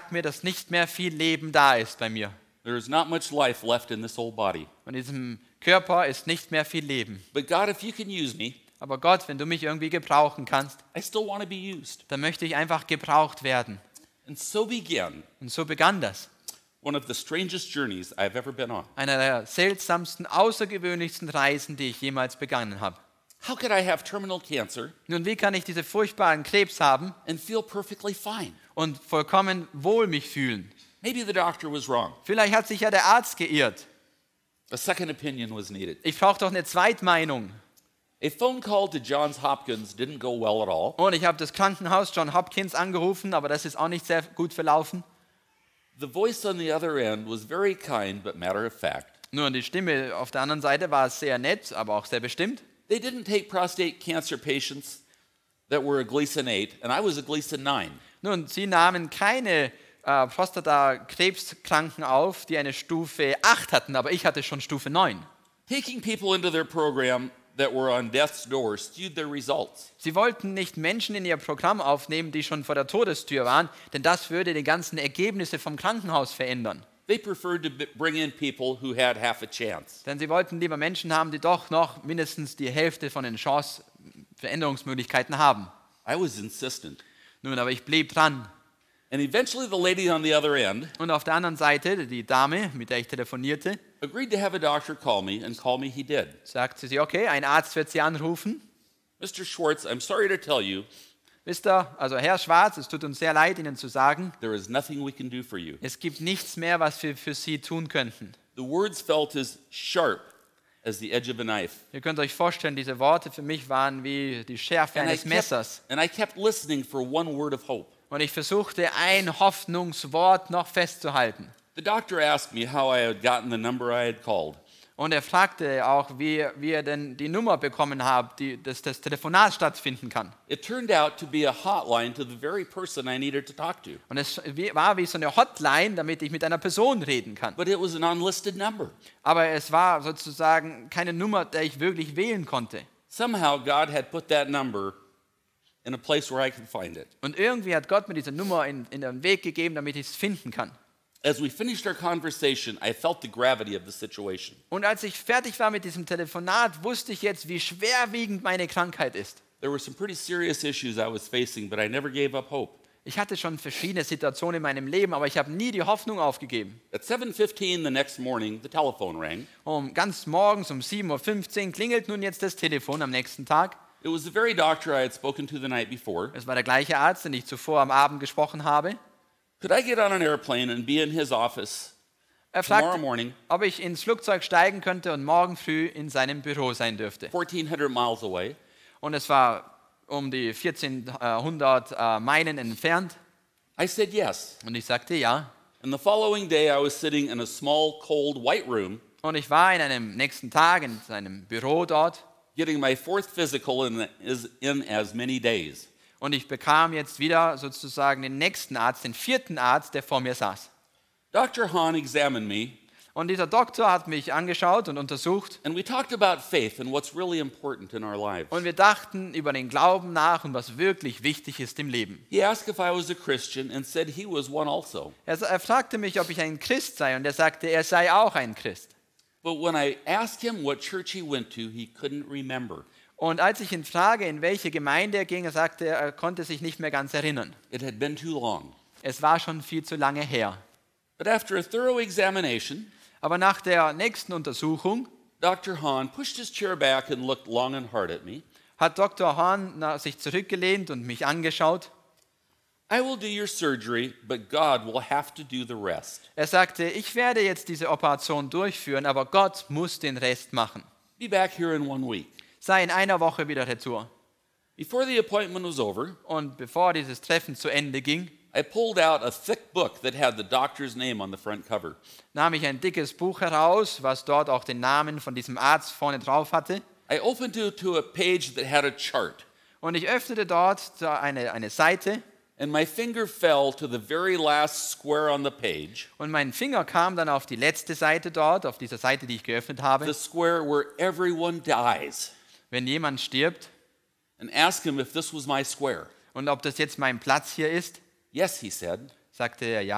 sagt mir, dass nicht mehr viel Leben da ist bei mir. There is not much life left in this old body. Und in diesem Körper ist nicht mehr viel Leben. But God, if you can use me, Aber Gott, wenn du mich irgendwie gebrauchen kannst, I still want to be used. dann möchte ich einfach gebraucht werden. And so began Und so begann das. one of the strangest journeys I've ever been on. Einer der seltsamsten, außergewöhnlichsten Reisen, die ich jemals begangen habe. How could I have terminal cancer Nun, wie kann ich diese furchtbaren Krebs haben and feel perfectly fine? und vollkommen wohl mich fühlen? Maybe the doctor was wrong. Vielleicht hat sich ja der Arzt geirrt. A second opinion was needed. Ich brauche doch eine Zweitmeinung. A phone call to Johns Hopkins didn't go well at all. Und ich habe das Krankenhaus John Hopkins angerufen, aber das ist auch nicht sehr gut verlaufen. The voice on the other end was very kind but matter of fact. Nur die Stimme auf der anderen Seite war sehr nett, aber auch sehr bestimmt. They didn't take prostate cancer patients that were a Gleason 8, and I was a Gleason 9. Nun, sie nahmen keine Prostatakrebskranken auf, die eine Stufe 8 hatten, aber ich hatte schon Stufe 9. Taking people into their program that were on death's door skewed their results. Sie wollten nicht Menschen in ihr Programm aufnehmen, die schon vor der Todestür waren, denn das würde die ganzen Ergebnisse vom Krankenhaus verändern. They preferred to bring in people who had half a chance. Denn sie wollten lieber Menschen haben, die doch noch mindestens die Hälfte von den Veränderungsmöglichkeiten haben. I was insistent. Nun, aber ich blieb dran. And eventually the lady on the other end Und auf der anderen Seite, die Dame, mit der ich telefonierte, agreed to have a doctor call me, and call me he did. sagte sie, okay, ein Arzt wird Sie anrufen. Mr. Schwartz, I'm sorry to tell you, Wisst ihr, also Herr Schwarz, es tut uns sehr leid, Ihnen zu sagen, there is nothing we can do for you. es gibt nichts mehr, was wir für Sie tun könnten. The words felt as sharp as the edge of a knife. Ihr könnt euch vorstellen, diese Worte für mich waren wie die Schärfe eines Messers. And I kept listening for one word of hope. Und ich versuchte, ein Hoffnungswort noch festzuhalten. The doctor asked me how I had gotten the number I had called. Und er fragte auch, wie er denn die Nummer bekommen hat, dass das Telefonat stattfinden kann. It turned out to be a hotline to the very person I needed to talk to. Und es war wie so eine Hotline, damit ich mit einer Person reden kann. But it was an unlisted number. Aber es war sozusagen keine Nummer, der ich wirklich wählen konnte. Somehow God had put that number in a place where I could find it. Und irgendwie hat Gott mir diese Nummer in den Weg gegeben, damit ich es finden kann. As we finished our conversation, I felt the gravity of the situation. Und als ich fertig war mit diesem Telefonat, wusste ich jetzt, wie schwerwiegend meine Krankheit ist. There were some pretty serious issues I was facing, but I never gave up hope. Ich hatte schon verschiedene Situationen in meinem Leben, aber ich habe nie die Hoffnung aufgegeben. At 7:15 the next morning, the telephone rang. Ganz morgens um 7:15 Uhr klingelt nun jetzt das Telefon am nächsten Tag. It was the very doctor I had spoken to the night before. Es war der gleiche Arzt, den ich zuvor am Abend gesprochen habe. Could I get on an airplane and be in his office Er tomorrow fragte, morning, ob ich ins Flugzeug steigen könnte und morgen früh in seinem Büro sein dürfte. 1,400 miles away? Und es war um die 1400 Meilen entfernt. I said yes. Und ich sagte ja. And the following day, I was sitting in a small, cold, white room, Und ich war in einem nächsten Tag in seinem Büro dort. getting my fourth physical in as many days. Und ich bekam jetzt wieder sozusagen den nächsten Arzt, den vierten Arzt, der vor mir saß. Dr. Hahn examined me, Und dieser Doktor hat mich angeschaut und untersucht. and we talked about faith and what's really important in our lives. Und wir dachten über den Glauben nach und was wirklich wichtig ist im Leben. He asked if I was a Christian and said he was one also. Er fragte mich, ob ich ein Christ sei. Und er sagte, er sei auch ein Christ. But when I asked him what church he went to, he couldn't remember. Und als ich ihn frage, in welche Gemeinde er ging, er sagte, er konnte sich nicht mehr ganz erinnern. It had been too long. Es war schon viel zu lange her. But after a thorough examination, Aber nach der nächsten Untersuchung Dr. Hahn pushed his chair back and looked long and hard at me. hat Dr. Hahn sich zurückgelehnt und mich angeschaut. I will do your surgery, but God will have to do the rest. Er sagte, ich werde jetzt diese Operation durchführen, aber Gott muss den Rest machen. Be back here in 1 week. Sei in einer Woche wieder retour. Before the appointment was over, Und bevor dieses Treffen zu Ende ging, I pulled out a thick book that had the doctor's name on the front cover. nahm ich ein dickes Buch heraus, was dort auch den Namen von diesem Arzt vorne drauf hatte. I opened to a page that had a chart, Und ich öffnete dort eine Seite and my finger fell to the very last square on the page, und mein Finger kam dann auf die letzte Seite dort, auf dieser Seite, die ich geöffnet habe. the square where everyone dies, Wenn jemand stirbt and asked him if this was my square. und ob das jetzt mein Platz hier ist, Yes, he said. sagte er ja.